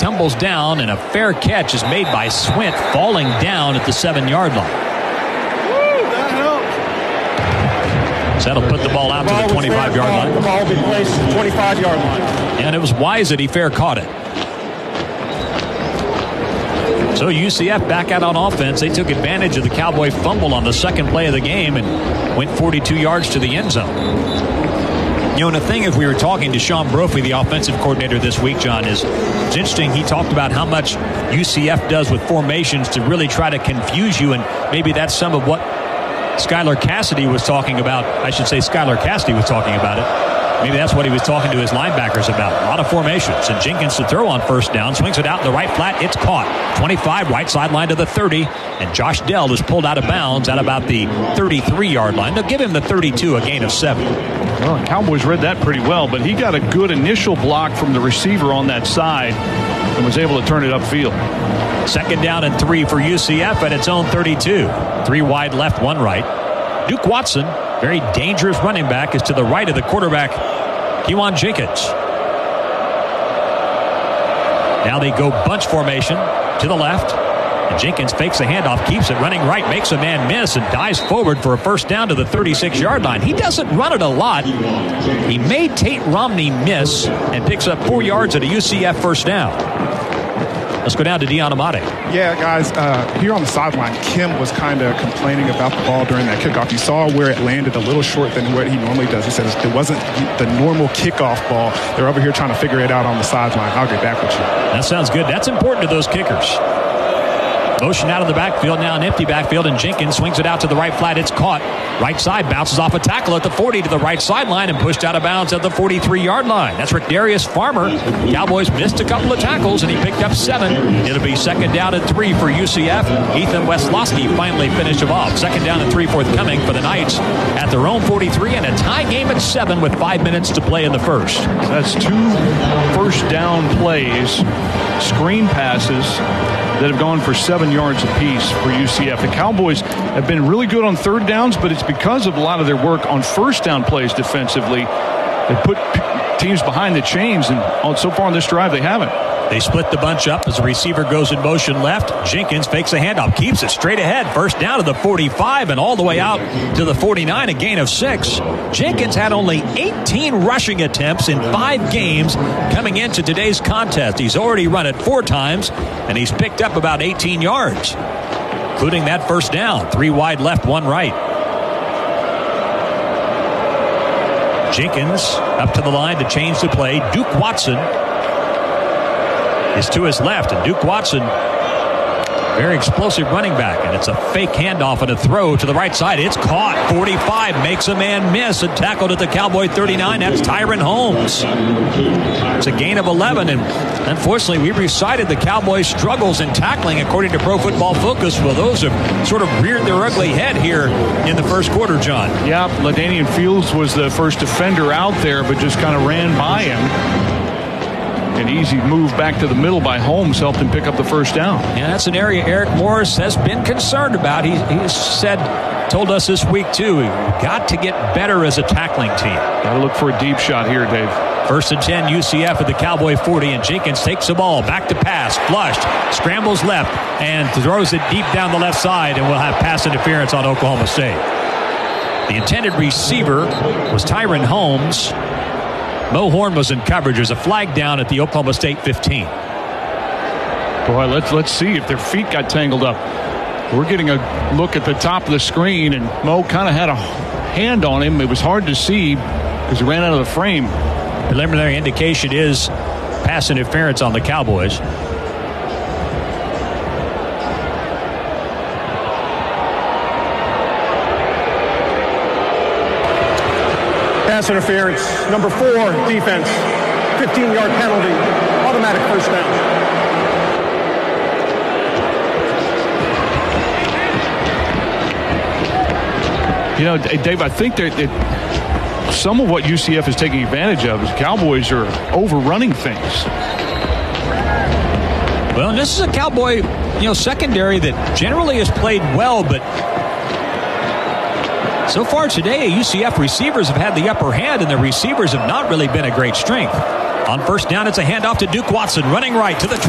tumbles down, and a fair catch is made by Swint, falling down at the 7-yard line. So that'll put the ball out to the 25-yard line. The ball will be placed at the 25-yard line. And it was wise that he fair caught it. So UCF back out on offense. They took advantage of the Cowboy fumble on the second play of the game and went 42 yards to the end zone. You know, and the thing, if we were talking to Sean Brophy, the offensive coordinator this week, John, it's interesting. He talked about how much UCF does with formations to really try to confuse you, and maybe that's some of what Skylar Cassidy was talking about. I should say Skylar Cassidy was talking about it. Maybe that's what he was talking to his linebackers about. A lot of formations. And Jenkins to throw on first down. Swings it out in the right flat. It's caught. 25, right sideline to the 30. And Josh Dell is pulled out of bounds at about the 33-yard line. They'll give him the 32, a gain of 7. Well, the Cowboys read that pretty well, but he got a good initial block from the receiver on that side and was able to turn it upfield. Second down and 3 for UCF at its own 32. 3 wide left, 1 right. Duke Watson, very dangerous running back, is to the right of the quarterback, Kewan Jenkins. Now they go bunch formation to the left. And Jenkins fakes a handoff, keeps it running right, makes a man miss, and dives forward for a first down to the 36-yard line. He doesn't run it a lot. He made Tate Romney miss and picks up 4 yards at a UCF first down. Let's go down to Deon Amate. Yeah, guys, here on the sideline, Kim was kind of complaining about the ball during that kickoff. You saw where it landed a little short than what he normally does. He said it wasn't the normal kickoff ball. They're over here trying to figure it out on the sideline. I'll get back with you. That sounds good. That's important to those kickers. Motion out of the backfield, now an empty backfield, and Jenkins swings it out to the right flat. It's caught. Right side, bounces off a tackle at the 40 to the right sideline and pushed out of bounds at the 43-yard line. That's Rickdarius Farmer. Cowboys missed a couple of tackles, and he picked up 7. It'll be second down and 3 for UCF. Ethan Westlowski finally finished him off. Second down and 3 forthcoming for the Knights at their own 43, and a tie game at 7 with 5 minutes to play in the first. That's 2 first down plays, screen passes that have gone for 7 yards apiece for UCF. The Cowboys have been really good on third downs, but it's because of a lot of their work on first down plays defensively. They put teams behind the chains, and so far on this drive, they haven't. They split the bunch up as the receiver goes in motion left. Jenkins fakes a handoff, keeps it straight ahead. First down to the 45 and all the way out to the 49, a gain of 6. Jenkins had only 18 rushing attempts in 5 games coming into today's contest. He's already run it 4 times, and he's picked up about 18 yards, including that first down. 3 wide left, 1 right. Jenkins up to the line to change the play. Duke Watson is to his left, and Duke Watson, very explosive running back, and it's a fake handoff and a throw to the right side. It's caught. 45 makes a man miss and tackled at the Cowboy 39. That's Tyron Holmes. It's a gain of 11, and unfortunately we recited the Cowboys' struggles in tackling according to Pro Football Focus. Well, those have sort of reared their ugly head here in the first quarter, John. Yeah, LaDainian Fields was the first defender out there, but just kind of ran by him. An easy move back to the middle by Holmes helped him pick up the first down. Yeah, that's an area Eric Morris has been concerned about. He told us this week, too, we've got to get better as a tackling team. Got to look for a deep shot here, Dave. First and 10, UCF at the Cowboy 40, and Jenkins takes the ball, back to pass, flushed, scrambles left, and throws it deep down the left side, and we'll have pass interference on Oklahoma State. The intended receiver was Tyron Holmes. Mo Horn was in coverage. There's a flag down at the Oklahoma State 15. Boy, let's see if their feet got tangled up. We're getting a look at the top of the screen, and Mo kind of had a hand on him. It was hard to see because he ran out of the frame. Preliminary indication is pass interference on the Cowboys. Pass interference, number 4, defense, 15-yard penalty, automatic first down. You know, Dave, I think that some of what UCF is taking advantage of is Cowboys are overrunning things. Well, this is a Cowboy, secondary that generally has played well, but so far today, UCF receivers have had the upper hand, and the receivers have not really been a great strength. On first down, it's a handoff to Duke Watson, running right to the